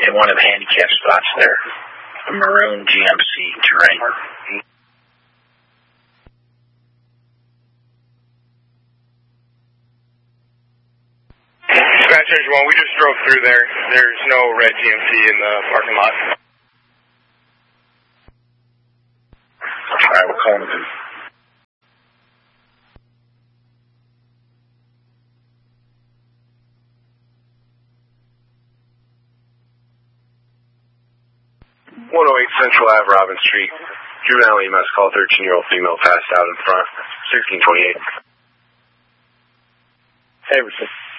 in one of the handicap spots there. A maroon GMC Terrain. Dispatch Engine 1, we just drove through there. There's no red GMC in the parking lot. Alright, we're calling him. Central Ave, Robin Street. Juvenile EMS call, 13-year-old female passed out in front, 1628. Everything.